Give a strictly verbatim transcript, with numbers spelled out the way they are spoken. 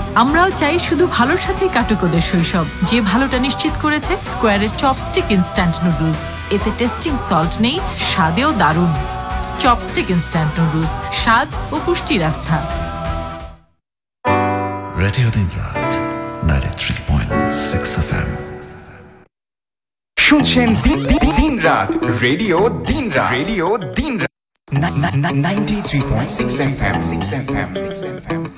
আমরাও চাই শুধু ভালোর সাথেই কাটুক ওদের শৈশব, যে ভালোটা নিশ্চিত করেছে স্কোয়ারের চপস্টিক ইনস্ট্যান্ট নুডলস। এতে টেস্টিং সল্ট নেই, স্বাদেও দারুণ। চপস্টিক ইনস্ট্যান্ট নুডলস, স্বাদ ও পুষ্টির আস্থা। রেডিও দিন রাত ninety three point six FM. শুনছেন দিন রাত রেডিও দিন রাত রেডিও দিন রাত ninety three point six FM six FM six FM